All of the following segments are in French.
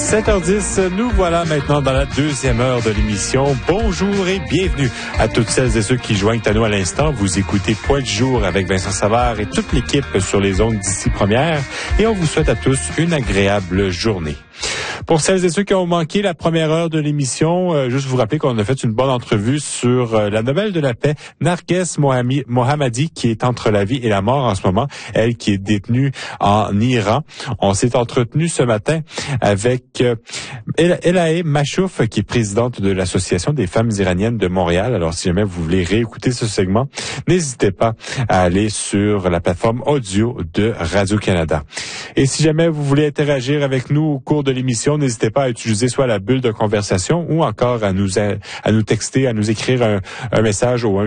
7h10, nous voilà maintenant dans la deuxième heure de l'émission. Bonjour et bienvenue à toutes celles et ceux qui joignent à nous à l'instant. Vous écoutez Point du jour avec Vincent Savard et toute l'équipe sur les ondes d'ici première. Et on vous souhaite à tous une agréable journée. Pour celles et ceux qui ont manqué la première heure de l'émission, juste vous rappeler qu'on a fait une bonne entrevue sur la Nobel de la paix, Narges Mohammadi, qui est entre la vie et la mort en ce moment, elle qui est détenue en Iran. On s'est entretenu ce matin avec Elahe Machouf, qui est présidente de l'Association des femmes iraniennes de Montréal. Alors, si jamais vous voulez réécouter ce segment, n'hésitez pas à aller sur la plateforme audio de Radio-Canada. Et si jamais vous voulez interagir avec nous au cours de l'émission, n'hésitez pas à utiliser soit la bulle de conversation ou encore à nous texter, à nous écrire un message au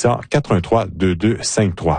1-800-413-2253.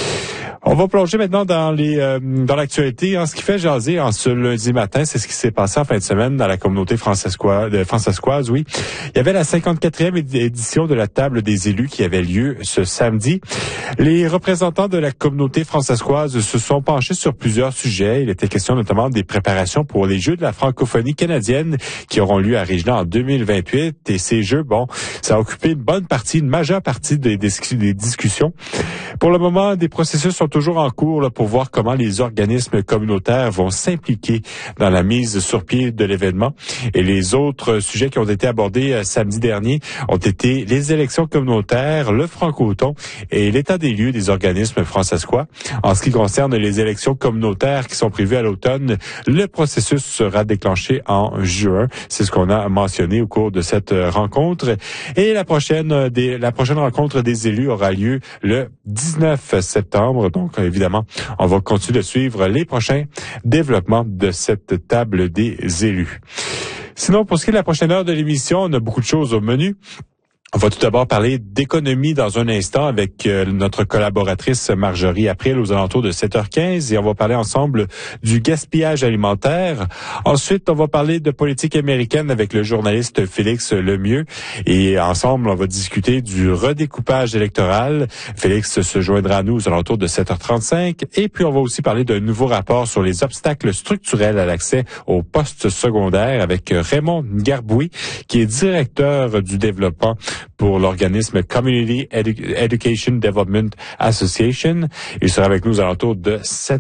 On va plonger maintenant dans l'actualité. Ce qui fait jaser en ce lundi matin, c'est ce qui s'est passé en fin de semaine dans la communauté francescoise. Oui, il y avait la 54e édition de la table des élus qui avait lieu ce samedi. Les représentants de la communauté francescoise se sont penchés sur plusieurs sujets. Il était question notamment des préparations pour les Jeux de la francophonie canadienne qui auront lieu à Regina en 2028. Et ces Jeux, ça a occupé une majeure partie des discussions. Pour le moment, des processus sont toujours en cours pour voir comment les organismes communautaires vont s'impliquer dans la mise sur pied de l'événement. Et les autres sujets qui ont été abordés samedi dernier ont été les élections communautaires, le francoton et l'état des lieux des organismes francescois. En ce qui concerne les élections communautaires qui sont prévues à l'automne, le processus sera déclenché en juin. C'est ce qu'on a mentionné au cours de cette rencontre. Et la prochaine rencontre des élus aura lieu le 19 septembre. Donc, évidemment, on va continuer de suivre les prochains développements de cette table des élus. Sinon, pour ce qui est de la prochaine heure de l'émission, on a beaucoup de choses au menu. On va tout d'abord parler d'économie dans un instant avec notre collaboratrice Marjorie April aux alentours de 7h15 et on va parler ensemble du gaspillage alimentaire. Ensuite, on va parler de politique américaine avec le journaliste Félix Lemieux et ensemble, on va discuter du redécoupage électoral. Félix se joindra à nous aux alentours de 7h35 et puis on va aussi parler d'un nouveau rapport sur les obstacles structurels à l'accès aux postes secondaires avec Raymond Garboui qui est directeur du développement pour l'organisme Community Education Development Association. Il sera avec nous aux alentours de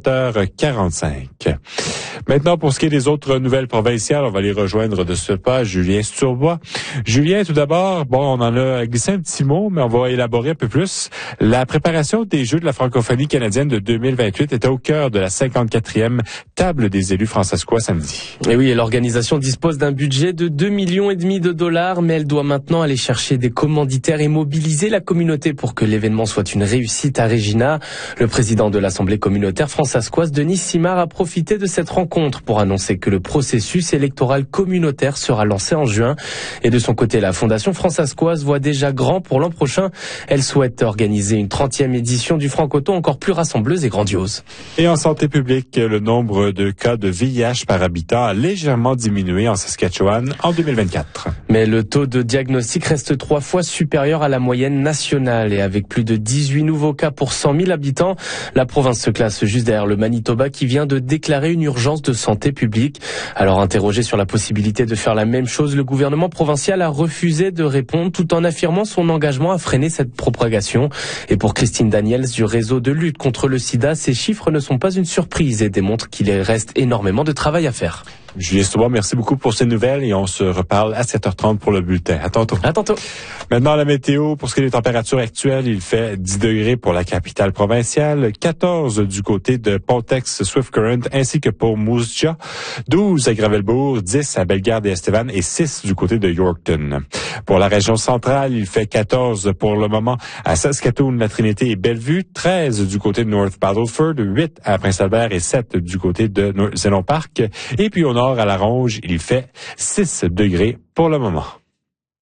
7h45. Maintenant, pour ce qui est des autres nouvelles provinciales, on va les rejoindre de ce pas Julien Sturbois. Julien, tout d'abord, on en a glissé un petit mot, mais on va élaborer un peu plus. La préparation des Jeux de la francophonie canadienne de 2028 était au cœur de la 54e table des élus francescois samedi. Et oui, l'organisation dispose d'un budget de 2,5 millions de dollars, mais elle doit maintenant aller chercher des commanditaires et mobiliser la communauté pour que l'événement soit une réussite à Regina. Le président de l'Assemblée communautaire francescoise, Denis Simard, a profité de cette rencontre pour annoncer que le processus électoral communautaire sera lancé en juin. Et de son côté, la Fondation francescoise voit déjà grand pour l'an prochain. Elle souhaite organiser une 30e édition du francoton encore plus rassembleuse et grandiose. Et en santé publique, le nombre de cas de VIH par habitant a légèrement diminué en Saskatchewan en 2024. Mais le taux de diagnostic reste 3 fois supérieur à la moyenne nationale et avec plus de 18 nouveaux cas pour 100 000 habitants, la province se classe juste derrière le Manitoba qui vient de déclarer une urgence de santé publique. Alors interrogé sur la possibilité de faire la même chose, le gouvernement provincial a refusé de répondre tout en affirmant son engagement à freiner cette propagation. Et pour Christine Daniels du réseau de lutte contre le sida, ces chiffres ne sont pas une surprise et démontrent qu'il reste énormément de travail à faire. Julien Sturbois, merci beaucoup pour ces nouvelles et on se reparle à 7h30 pour le bulletin. À tantôt. À tantôt. Maintenant, la météo. Pour ce qui est des températures actuelles, il fait 10 degrés pour la capitale provinciale, 14 du côté de Pontex, Swift Current, ainsi que pour Moose Jaw, 12 à Gravelbourg, 10 à Bellegarde et Estevan et 6 du côté de Yorkton. Pour la région centrale, il fait 14 pour le moment à Saskatoon, La Trinité et Bellevue, 13 du côté de North Battleford, 8 à Prince-Albert et 7 du côté de Zénon Park. Et puis au nord, à La Ronge, il fait 6 degrés pour le moment.